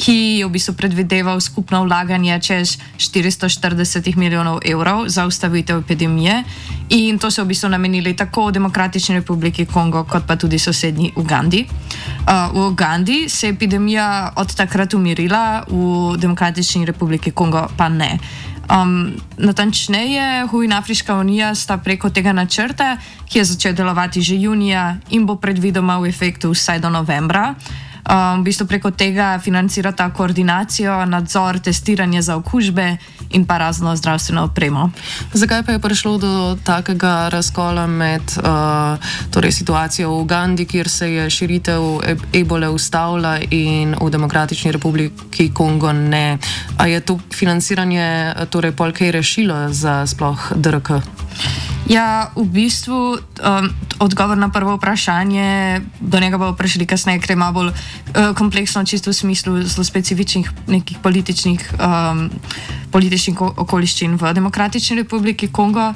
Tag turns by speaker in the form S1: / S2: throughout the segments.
S1: ki je v bistvu predvideval skupno vlaganje čez 440 milijonov evrov za ustavitev epidemije. In to so v bistvu namenili tako v Demokratični republiki Kongo, kot pa tudi sosednji Ugandi. V Ugandi se je epidemija od takrat umirila, v Demokratični republiki Kongo pa ne. Natančneje, WHO in Afriška unija sta preko tega načrta, ki je začel delovati že junija in bo predvidoma v efektu vsaj do novembra, v bistvu preko tega financirata koordinacijo, nadzor, testiranje za okužbe in pa razno zdravstveno opremo.
S2: Zakaj pa je prišlo do takega razkola med torej situacijo v Ugandi, kjer se je širitev ebole ustavila, in v Demokratični republiki Kongo ne? A je to financiranje torej pol kaj rešilo za sploh DRK?
S1: Ja, v bistvu odgovor na prvo vprašanje, do njega bomo prišli kasneje, ker je malo bolj kompleksno, čisto v smislu zelo specifičnih nekih političnih okoliščin v Demokratični republiki Kongo.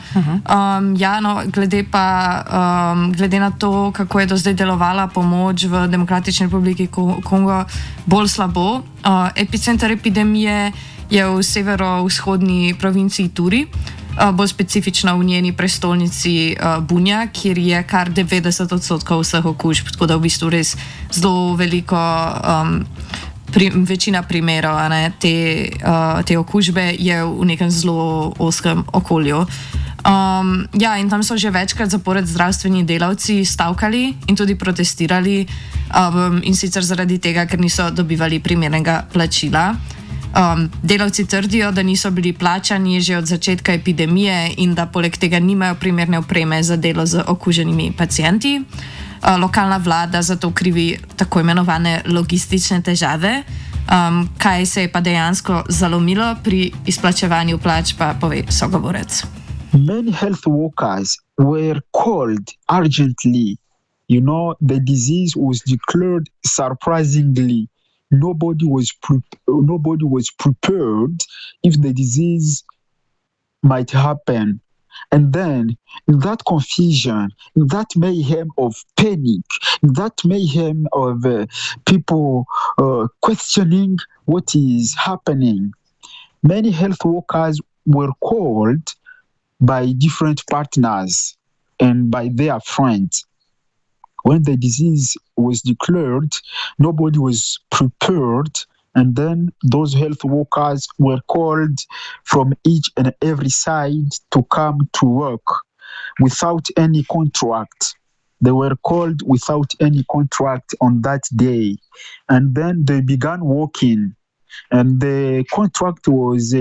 S1: Glede na to, kako je do zdaj delovala pomoč v Demokratični republiki Kongo, bolj slabo. Epicenter epidemije je v severovzhodni provinciji Turi, bolj specifično v njeni prestolnici Bunja, kjer je kar 90% vseh okužb, tako da v bistvu res zelo veliko, večina primerov te okužbe je v nekem zelo ozkem okolju. In tam so že večkrat zapored zdravstveni delavci stavkali in tudi protestirali, in sicer zaradi tega, ker niso dobivali primernega plačila. Delavci trdijo, da niso bili plačani že od začetka epidemije in da poleg tega nimajo primerne opreme za delo z okuženimi pacienti. Lokalna vlada zato krivi tako imenovane logistične težave. Kaj se je pa dejansko zalomilo pri izplačevanju plač, pa pove sogovorec.
S3: Many health workers were called urgently. The disease was declared surprisingly. Nobody was prepared if the disease might happen. And then, in that confusion, in that mayhem of panic, in that mayhem of people questioning what is happening, many health workers were called by different partners and by their friends. When the disease was declared, nobody was prepared, and then those health workers were called from each and every side to come to work without any contract. They were called without any contract on that day, and then they began working, and the contract was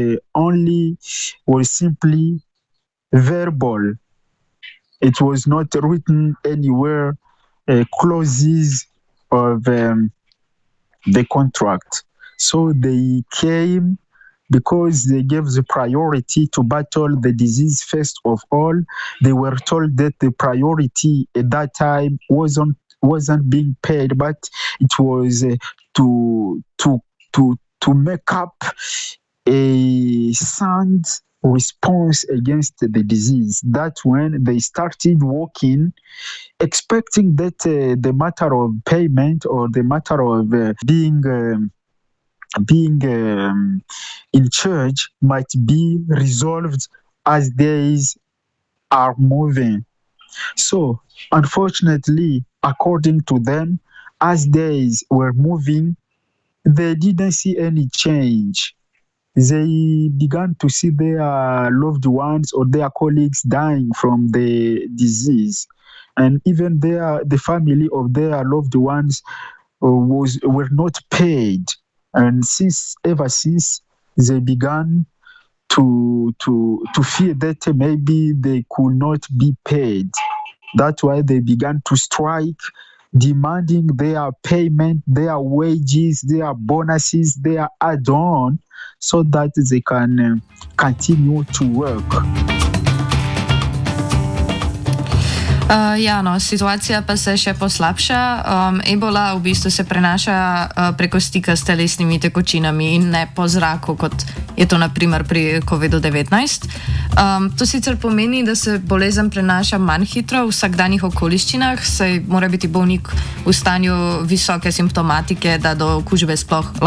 S3: simply verbal. It was not written anywhere. Clauses of the contract. So they came because they gave the priority to battle the disease first of all. They were told that the priority at that time wasn't being paid, but it was to make up a sound response against the disease. That's when they started working, expecting that the matter of payment or the matter of being in charge might be resolved as days are moving. So, unfortunately, according to them, as days were moving, they didn't see any change. They began to see their loved ones or their colleagues dying from the disease, and even the family of their loved ones were not paid. And ever since they began to fear that maybe they could not be paid. That's why they began to strike, demanding their payment, their wages, their bonuses, their add-on, so that they can continue to work.
S1: Situacija pa se še poslabša. Ebola v bistvu se prenaša preko stika s telesnimi tekočinami in ne po zraku, kot je to naprimer pri COVID-19. To sicer pomeni, da se bolezen prenaša manj hitro v vsakdanjih okoliščinah, saj mora biti bolnik v stanju visoke simptomatike, da do okužbe sploh